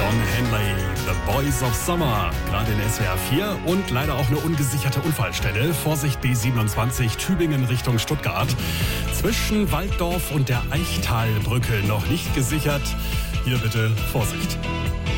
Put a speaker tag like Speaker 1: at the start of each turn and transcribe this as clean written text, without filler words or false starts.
Speaker 1: Don Henley, The Boys of Summer, gerade in SWR 4 und leider auch eine ungesicherte Unfallstelle. Vorsicht B27, Tübingen Richtung Stuttgart. Zwischen Walddorf und der Eichtalbrücke noch nicht gesichert. Hier bitte Vorsicht.